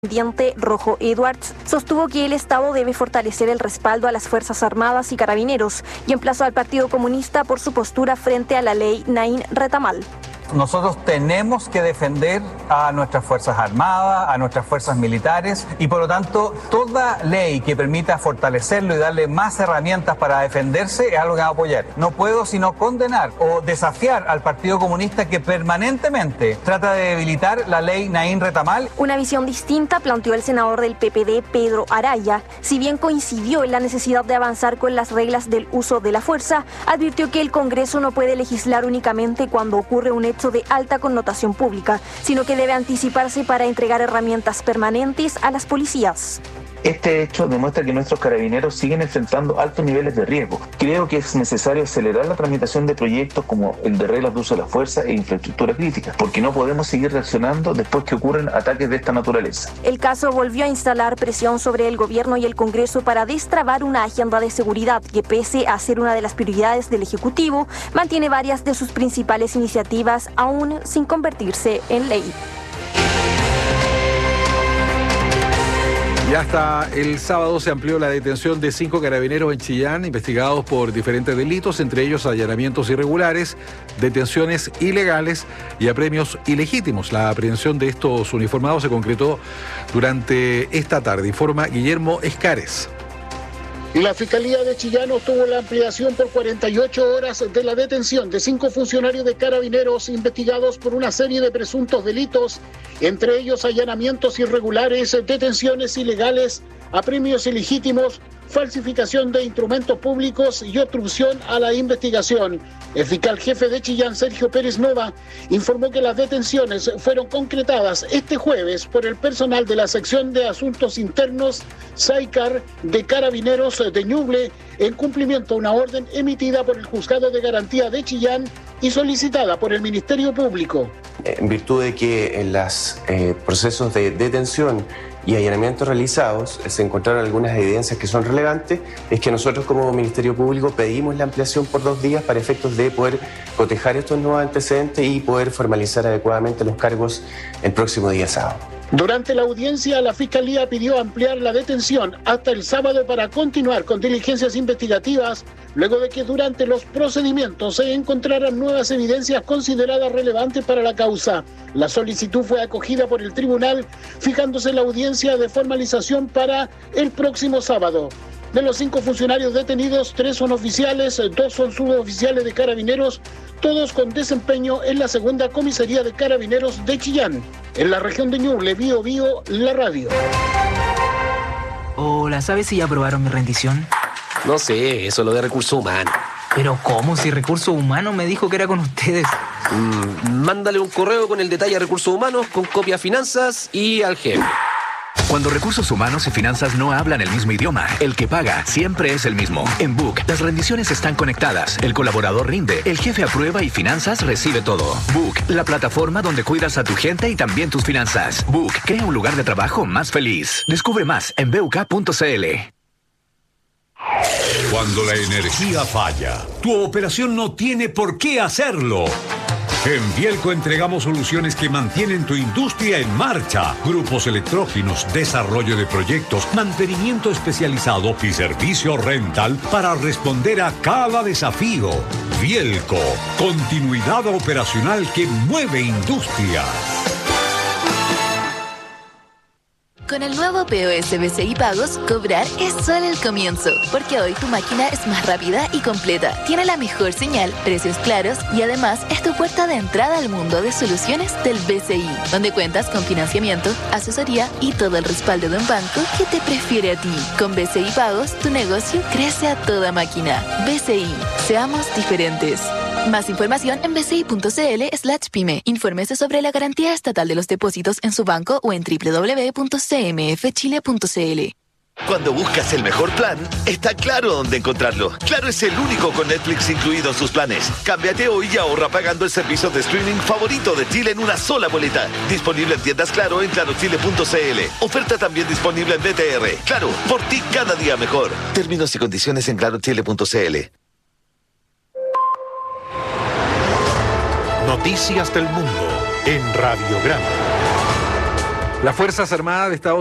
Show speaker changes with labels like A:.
A: Rojo Edwards sostuvo que el Estado debe fortalecer el respaldo a las Fuerzas Armadas y Carabineros y emplazó al Partido Comunista por su postura frente a la ley Naín Retamal.
B: Nosotros tenemos que defender a nuestras Fuerzas Armadas, a nuestras fuerzas militares y por lo tanto toda ley que permita fortalecerlo y darle más herramientas para defenderse es algo que vamos a apoyar. No puedo sino condenar o desafiar al Partido Comunista que permanentemente trata de debilitar la ley Naín Retamal.
A: Una visión distinta planteó el senador del PPD, Pedro Araya. Si bien coincidió en la necesidad de avanzar con las reglas del uso de la fuerza, advirtió que el Congreso no puede legislar únicamente cuando ocurre un hecho de alta connotación pública, sino que debe anticiparse para entregar herramientas permanentes a las policías.
C: Este hecho demuestra que nuestros carabineros siguen enfrentando altos niveles de riesgo. Creo que es necesario acelerar la tramitación de proyectos como el de reglas de uso de la fuerza e infraestructura crítica, porque no podemos seguir reaccionando después que ocurren ataques de esta naturaleza.
A: El caso volvió a instalar presión sobre el gobierno y el Congreso para destrabar una agenda de seguridad que, pese a ser una de las prioridades del Ejecutivo, mantiene varias de sus principales iniciativas aún sin convertirse en ley.
D: Y hasta el sábado se amplió la detención de 5 carabineros en Chillán, investigados por diferentes delitos, entre ellos allanamientos irregulares, detenciones ilegales y apremios ilegítimos. La aprehensión de estos uniformados se concretó durante esta tarde, informa Guillermo Escares.
E: La Fiscalía de Chillán obtuvo la ampliación por 48 horas de la detención de 5 funcionarios de carabineros investigados por una serie de presuntos delitos, entre ellos allanamientos irregulares, detenciones ilegales, apremios ilegítimos, falsificación de instrumentos públicos y obstrucción a la investigación. El fiscal jefe de Chillán, Sergio Pérez Nova, informó que las detenciones fueron concretadas este jueves por el personal de la sección de asuntos internos SAICAR de Carabineros de Ñuble en cumplimiento a una orden emitida por el Juzgado de Garantía de Chillán y solicitada por el Ministerio Público.
F: En virtud de que en los procesos de detención y allanamientos realizados se encontraron algunas evidencias que son relevantes, es que nosotros como Ministerio Público pedimos la ampliación por 2 días para efectos de poder cotejar estos nuevos antecedentes y poder formalizar adecuadamente los cargos el próximo día sábado.
E: Durante la audiencia, la Fiscalía pidió ampliar la detención hasta el sábado para continuar con diligencias investigativas, luego de que durante los procedimientos se encontraran nuevas evidencias consideradas relevantes para la causa. La solicitud fue acogida por el tribunal, fijándose la audiencia de formalización para el próximo sábado. De los 5 funcionarios detenidos, 3 son oficiales, 2 son suboficiales de carabineros, todos con desempeño en la segunda comisaría de carabineros de Chillán. En la región de Ñuble, Bío Bío, la radio.
G: Hola, ¿sabes si ya aprobaron mi rendición?
H: No sé, eso es lo de recursos humanos.
G: Pero ¿cómo? Si Recursos Humanos me dijo que era con ustedes.
H: Mándale un correo con el detalle a Recursos Humanos, con copia a Finanzas y al jefe.
I: Cuando Recursos Humanos y Finanzas no hablan el mismo idioma, el que paga siempre es el mismo. En Book, las rendiciones están conectadas, el colaborador rinde, el jefe aprueba y Finanzas recibe todo. Book, la plataforma donde cuidas a tu gente y también tus finanzas. Book, crea un lugar de trabajo más feliz. Descubre más en buk.cl.
J: Cuando la energía falla, tu operación no tiene por qué hacerlo. En Vielco entregamos soluciones que mantienen tu industria en marcha. Grupos electrógenos, desarrollo de proyectos, mantenimiento especializado y servicio rental para responder a cada desafío. Vielco, continuidad operacional que mueve industria.
K: Con el nuevo POS BCI Pagos, cobrar es solo el comienzo, porque hoy tu máquina es más rápida y completa, tiene la mejor señal, precios claros y además es tu puerta de entrada al mundo de soluciones del BCI, donde cuentas con financiamiento, asesoría y todo el respaldo de un banco que te prefiere a ti. Con BCI Pagos, tu negocio crece a toda máquina. BCI, seamos diferentes. Más información en bci.cl/pyme. Infórmese sobre la garantía estatal de los depósitos en su banco o en www.cmfchile.cl.
L: Cuando buscas el mejor plan, está Claro dónde encontrarlo. Claro es el único con Netflix incluido en sus planes. Cámbiate hoy y ahorra pagando el servicio de streaming favorito de Chile en una sola boleta. Disponible en tiendas Claro en clarochile.cl. Oferta también disponible en BTR. Claro, por ti cada día mejor. Términos y condiciones en clarochile.cl.
J: Noticias del mundo en Radiograma.
D: Las Fuerzas Armadas de Estados